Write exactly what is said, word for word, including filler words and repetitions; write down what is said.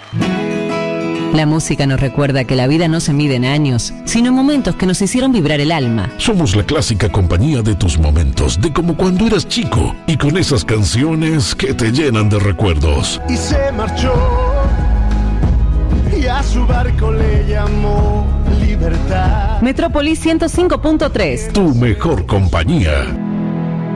La música nos recuerda que la vida no se mide en años, sino en momentos que nos hicieron vibrar el alma. Somos la clásica compañía de tus momentos, de como cuando eras chico, y con esas canciones que te llenan de recuerdos. Y se marchó, y a su barco le llamó Libertad. Metrópolis ciento cinco punto tres. Tu mejor compañía.